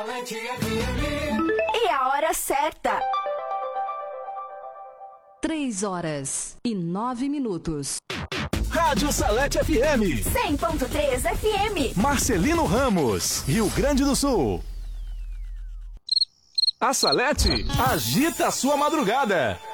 E a hora certa. 3h09. Rádio Salete FM 100.3 FM. Marcelino Ramos, Rio Grande do Sul. A Salete agita a sua madrugada.